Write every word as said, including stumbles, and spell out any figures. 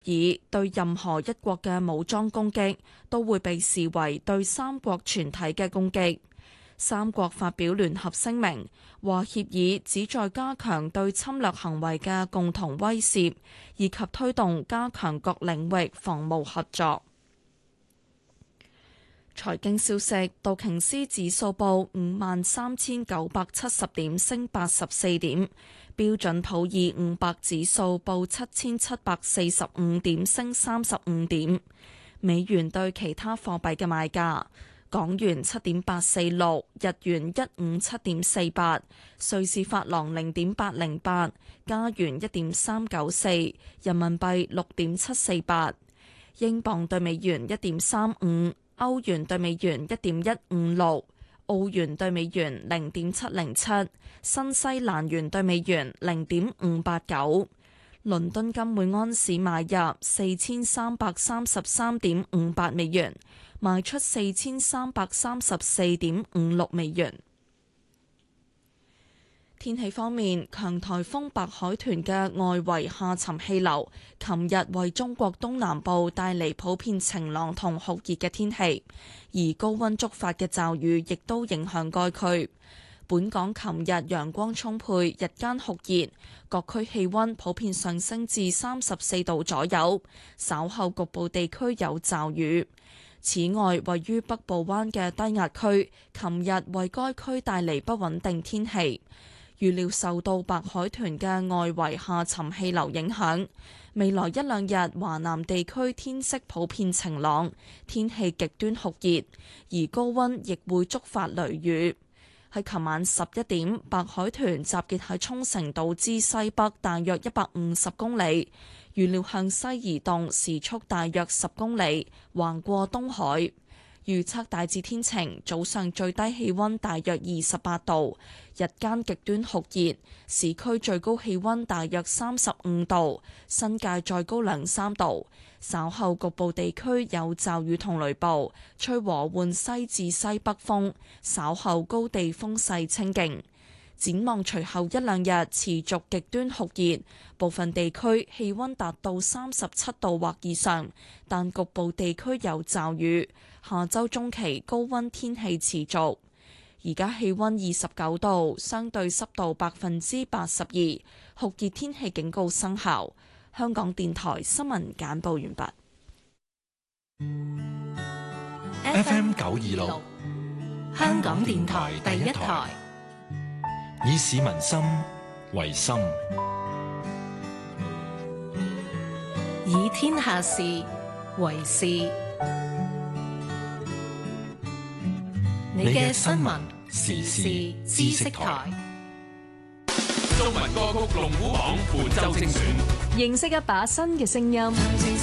議對任何一國嘅武裝攻擊都會被視為對三國全體嘅攻擊。三國發表聯合聲明，話協議旨在加強對侵略行為嘅共同威懾，以及推動加強各領域防務合作。財經消息，道瓊斯指數報五萬三千九百七十點，升八十四點；標準普爾五百指數報七千七百四十五點，升三十五點。美元對其他貨幣嘅賣價：港元七點八四六，日元一五七點四八，瑞士法郎零點八零八，加元一點三九四，人民幣六點七四八，英鎊對美元一點三五。歐元對美元一點一五六，澳元對美元零點七零七，新西蘭元對美元零點五八九。倫敦金每安士買入四千三百三十三點五八美元，賣出四千三百三十四點五六美元。天氣方面，強颱風白海豚嘅外圍下沉氣流，琴日為中國東南部帶嚟普遍晴朗同酷熱嘅天氣，而高溫觸發嘅驟雨亦都影響該區。本港琴日陽光充沛，日間酷熱，各區氣溫普遍上升至三十四度左右，稍後局部地區有驟雨。此外，位於北部灣嘅低壓區，琴日為該區帶嚟不穩定天氣。預料受到白海豚嘅外圍下沉氣流影響，未來一兩日華南地區天色普遍晴朗，天氣極端酷熱，而高溫亦會觸發雷雨。喺琴晚十一點，白海豚集結喺沖繩島之西北大約一百五十公里，預料向西移動，時速大約十公里，橫過東海。預測大致天晴，早上最低氣溫大約二十八度，日間極端酷熱，市區最高氣溫大約三十五度，新界再高兩三度。稍後局部地區有驟雨同雷暴，吹和緩西至西北風，稍後高地風勢清勁。展望隨後一兩日持續極端酷熱，部分地區氣溫達到三十七度或以上，但局部地區有驟雨。下周中期高溫天氣持續。而家氣溫二十九度，相對濕度百分之八十二，酷熱天氣警告生效。香港電台新聞簡報完畢。 F M 九二六，香港電台第一台，以市民心為心， 以天下事為事。你嘅新聞時事知識台， 中文歌曲龍虎榜本周精選， 認識一把新嘅聲音。